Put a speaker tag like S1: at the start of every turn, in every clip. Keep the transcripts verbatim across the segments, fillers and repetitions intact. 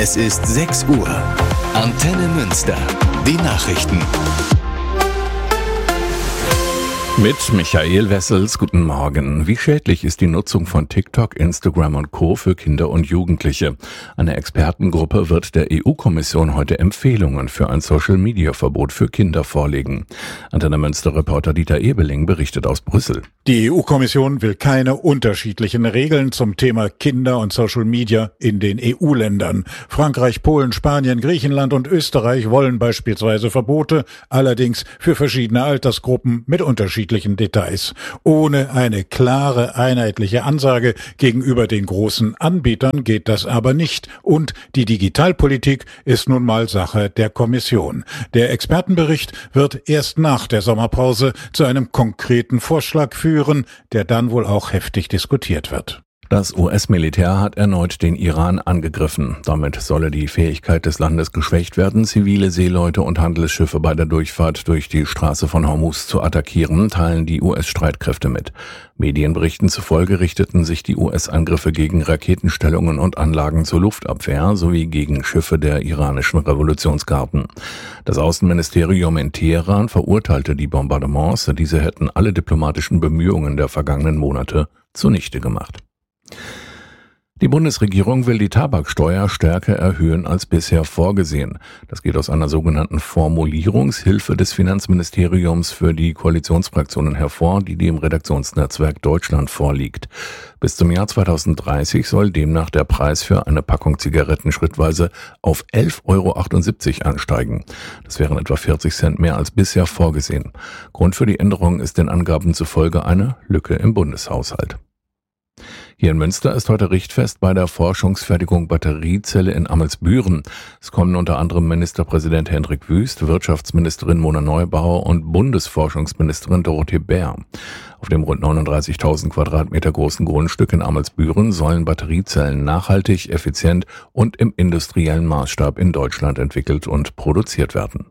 S1: Es ist sechs Uhr. Antenne Münster. Die Nachrichten.
S2: Mit Michael Wessels, guten Morgen. Wie schädlich ist die Nutzung von TikTok, Instagram und Co. für Kinder und Jugendliche? Eine Expertengruppe wird der E U-Kommission heute Empfehlungen für ein Social-Media-Verbot für Kinder vorlegen. Antenne Münster-Reporter Dieter Ebeling berichtet aus Brüssel.
S3: Die E U-Kommission will keine unterschiedlichen Regeln zum Thema Kinder und Social Media in den E U-Ländern. Frankreich, Polen, Spanien, Griechenland und Österreich wollen beispielsweise Verbote, allerdings für verschiedene Altersgruppen mit unterschiedlichen Details. Ohne eine klare, einheitliche Ansage gegenüber den großen Anbietern geht das aber nicht. Und die Digitalpolitik ist nun mal Sache der Kommission. Der Expertenbericht wird erst nach der Sommerpause zu einem konkreten Vorschlag führen, der dann wohl auch heftig diskutiert wird.
S2: Das U S-Militär hat erneut den Iran angegriffen. Damit solle die Fähigkeit des Landes geschwächt werden, zivile Seeleute und Handelsschiffe bei der Durchfahrt durch die Straße von Hormuz zu attackieren, teilen die U S-Streitkräfte mit. Medienberichten zufolge richteten sich die U S-Angriffe gegen Raketenstellungen und Anlagen zur Luftabwehr sowie gegen Schiffe der iranischen Revolutionsgarden. Das Außenministerium in Teheran verurteilte die Bombardements, diese hätten alle diplomatischen Bemühungen der vergangenen Monate zunichte gemacht. Die Bundesregierung will die Tabaksteuer stärker erhöhen als bisher vorgesehen. Das geht aus einer sogenannten Formulierungshilfe des Finanzministeriums für die Koalitionsfraktionen hervor, die dem Redaktionsnetzwerk Deutschland vorliegt. Bis zum Jahr zweitausenddreißig soll demnach der Preis für eine Packung Zigaretten schrittweise auf elf Euro achtundsiebzig ansteigen. Das wären etwa vierzig Cent mehr als bisher vorgesehen. Grund für die Änderung ist den Angaben zufolge eine Lücke im Bundeshaushalt. Hier in Münster ist heute Richtfest bei der Forschungsfertigung Batteriezelle in Amelsbüren. Es kommen unter anderem Ministerpräsident Hendrik Wüst, Wirtschaftsministerin Mona Neubauer und Bundesforschungsministerin Dorothee Bär. Auf dem rund neununddreißigtausend Quadratmeter großen Grundstück in Amelsbüren sollen Batteriezellen nachhaltig, effizient und im industriellen Maßstab in Deutschland entwickelt und produziert werden.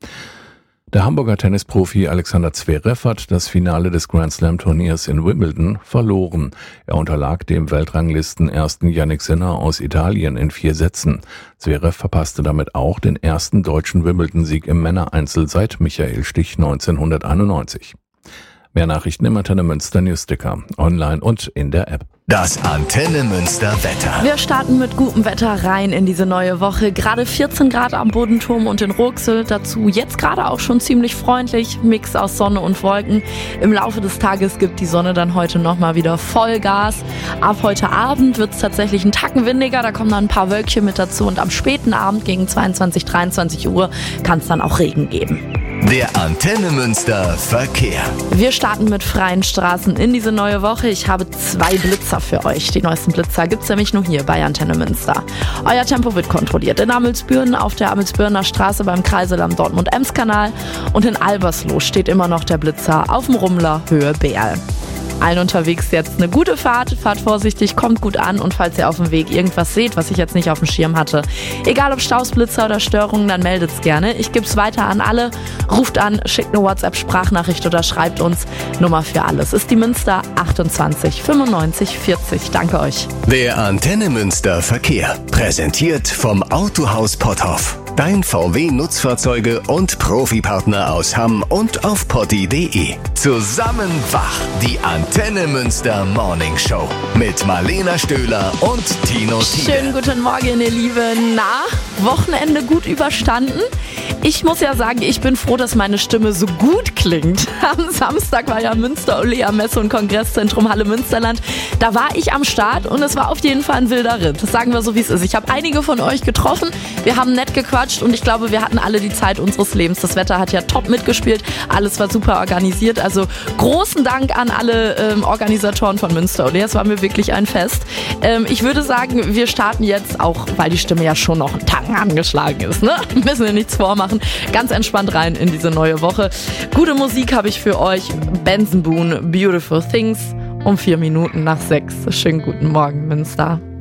S2: Der Hamburger Tennisprofi Alexander Zverev hat das Finale des Grand-Slam-Turniers in Wimbledon verloren. Er unterlag dem Weltranglisten-ersten Jannik Sinner aus Italien in vier Sätzen. Zverev verpasste damit auch den ersten deutschen Wimbledon-Sieg im Männereinzel seit Michael Stich neunzehnhunderteinundneunzig. Mehr Nachrichten im Antenne Münster Newsticker, online und in der App.
S1: Das Antenne Münster Wetter.
S4: Wir starten mit gutem Wetter rein in diese neue Woche. Gerade vierzehn Grad am Bodenturm und in Rooksel. Dazu jetzt gerade auch schon ziemlich freundlich. Mix aus Sonne und Wolken. Im Laufe des Tages gibt die Sonne dann heute nochmal wieder Vollgas. Ab heute Abend wird es tatsächlich einen Tacken windiger. Da kommen dann ein paar Wölkchen mit dazu. Und am späten Abend gegen zweiundzwanzig, dreiundzwanzig Uhr kann es dann auch Regen geben.
S1: Der Antenne Münster Verkehr.
S4: Wir starten mit freien Straßen in diese neue Woche. Ich habe zwei Blitzer für euch. Die neuesten Blitzer gibt's nämlich nur hier bei Antenne Münster. Euer Tempo wird kontrolliert. In Amelsbüren auf der Amelsbürner Straße beim Kreisel am Dortmund-Ems-Kanal und in Albersloh steht immer noch der Blitzer auf dem Rummler Höhe Beerl. Allen unterwegs jetzt eine gute Fahrt, fahrt vorsichtig, kommt gut an und falls ihr auf dem Weg irgendwas seht, was ich jetzt nicht auf dem Schirm hatte, egal ob Staus, Blitzer oder Störungen, dann meldet's gerne. Ich gebe es weiter an alle, ruft an, schickt eine WhatsApp-Sprachnachricht oder schreibt uns. Nummer für alles ist die Münster achtundzwanzig fünfundneunzig vierzig. Danke euch.
S1: Der Antenne Münster Verkehr, präsentiert vom Autohaus Potthoff. Dein V W-Nutzfahrzeuge und Profipartner aus Hamm und auf potti punkt de. Zusammen wach, die Antenne Münster Morning Show mit Marlena Stöhler und Tino Thiele.
S4: Schönen guten Morgen, ihr Lieben. Na, Wochenende gut überstanden? Ich muss ja sagen, ich bin froh, dass meine Stimme so gut klingt. Am Samstag war ja Münster-Olea Messe- und Kongresszentrum Halle Münsterland. Da war ich am Start und es war auf jeden Fall ein wilder Ritt. Das sagen wir so, wie es ist. Ich habe einige von euch getroffen. Wir haben nett gequatscht und ich glaube, wir hatten alle die Zeit unseres Lebens. Das Wetter hat ja top mitgespielt. Alles war super organisiert. Also großen Dank an alle ähm, Organisatoren von Münster-Olea. Es war mir wirklich ein Fest. Ähm, ich würde sagen, wir starten jetzt auch, weil die Stimme ja schon noch einen Tacken angeschlagen ist. Ne? Müssen wir nichts vormachen. Ganz entspannt rein in diese neue Woche. Gute Musik habe ich für euch. Benson Boone, Beautiful Things. Um vier Minuten nach sechs. Schönen guten Morgen, Münster.